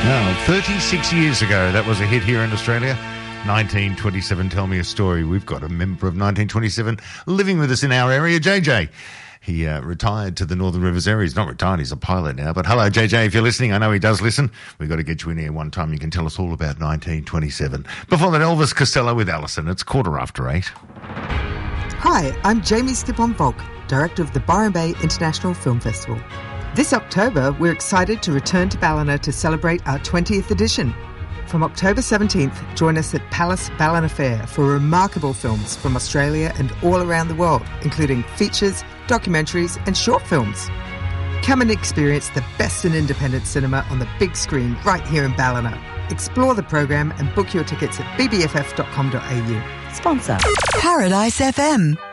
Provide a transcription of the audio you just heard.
Now, 36 years ago, that was a hit here in Australia. 1927, Tell Me a Story. We've got a member of 1927 living with us in our area, JJ. He retired to the Northern Rivers area. He's not retired, he's a pilot now. But hello, JJ, if you're listening, I know he does listen. We've got to get you in here one time. You can tell us all about 1927. Before that, Elvis Costello with Alison. It's 8:15. Hi, I'm Jamie Stippon-Volk, Director of the Byron Bay International Film Festival. This October, we're excited to return to Ballina to celebrate our 20th edition. From October 17th, join us at Palace Ballina Fair for remarkable films from Australia and all around the world, including features, documentaries and short films. Come and experience the best in independent cinema on the big screen right here in Ballina. Explore the program and book your tickets at bbff.com.au. Sponsor Paradise FM.